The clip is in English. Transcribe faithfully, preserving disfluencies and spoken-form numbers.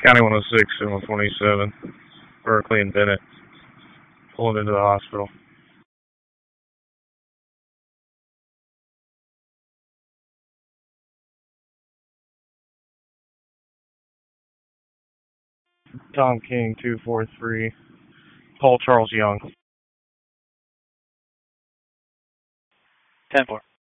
County one oh six and one twenty-seven, Berkeley and Bennett, pulling into the hospital. Tom King, two four three, Paul Charles Young. ten four.